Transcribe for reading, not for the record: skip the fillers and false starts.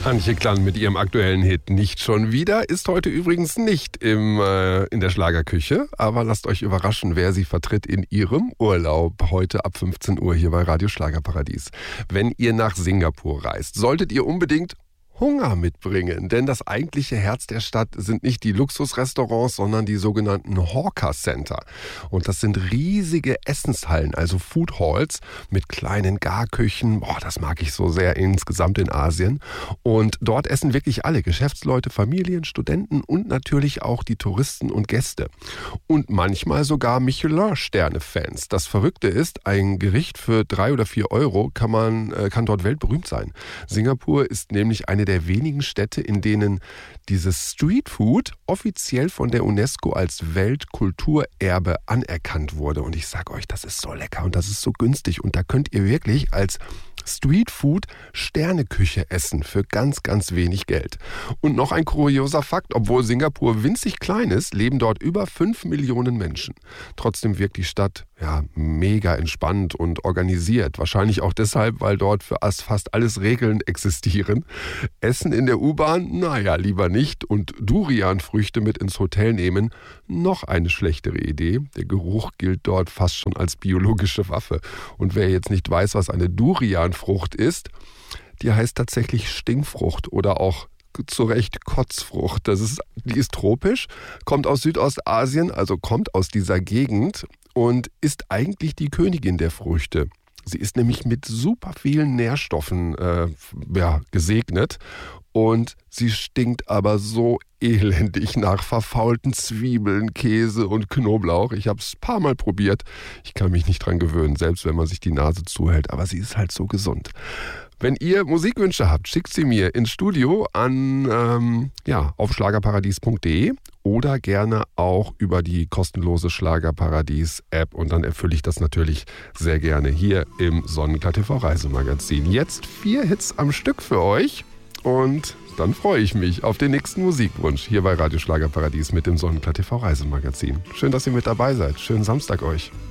Antje Klann mit ihrem aktuellen Hit Nicht schon wieder ist heute übrigens nicht in der Schlagerküche, aber lasst euch überraschen, wer sie vertritt in ihrem Urlaub heute ab 15 Uhr hier bei Radio Schlagerparadies. Wenn ihr nach Singapur reist, solltet ihr unbedingt Hunger mitbringen, denn das eigentliche Herz der Stadt sind nicht die Luxusrestaurants, sondern die sogenannten Hawker Center. Und das sind riesige Essenshallen, also Food Halls mit kleinen Garküchen. Das mag ich so sehr insgesamt in Asien. Und dort essen wirklich alle, Geschäftsleute, Familien, Studenten und natürlich auch die Touristen und Gäste. Und manchmal sogar Michelin-Sterne-Fans. Das Verrückte ist, ein Gericht für 3 oder 4 Euro kann dort weltberühmt sein. Singapur ist nämlich eine der wenigen Städte, in denen dieses Streetfood offiziell von der UNESCO als Weltkulturerbe anerkannt wurde. Und ich sage euch, das ist so lecker und das ist so günstig. Und da könnt ihr wirklich als Streetfood Sterneküche essen für ganz, ganz wenig Geld. Und noch ein kurioser Fakt, obwohl Singapur winzig klein ist, leben dort über 5 Millionen Menschen. Trotzdem wirkt die Stadt mega entspannt und organisiert. Wahrscheinlich auch deshalb, weil dort für fast alles Regeln existieren. Essen in der U-Bahn? Lieber nicht. Und Durianfrüchte mit ins Hotel nehmen? Noch eine schlechtere Idee. Der Geruch gilt dort fast schon als biologische Waffe. Und wer jetzt nicht weiß, was eine Durianfrucht ist, die heißt tatsächlich Stinkfrucht oder auch zu Recht Kotzfrucht. Die ist tropisch, kommt aus Südostasien, also kommt aus dieser Gegend und ist eigentlich die Königin der Früchte. Sie ist nämlich mit super vielen Nährstoffen gesegnet und sie stinkt aber so elendig nach verfaulten Zwiebeln, Käse und Knoblauch. Ich habe es ein paar Mal probiert. Ich kann mich nicht dran gewöhnen, selbst wenn man sich die Nase zuhält, aber sie ist halt so gesund. Wenn ihr Musikwünsche habt, schickt sie mir ins Studio an auf schlagerparadies.de oder gerne auch über die kostenlose Schlagerparadies-App und dann erfülle ich das natürlich sehr gerne hier im Sonnenklar TV Reisemagazin. Jetzt 4 Hits am Stück für euch und dann freue ich mich auf den nächsten Musikwunsch hier bei Radio Schlagerparadies mit dem Sonnenklar TV Reisemagazin. Schön, dass ihr mit dabei seid. Schönen Samstag euch.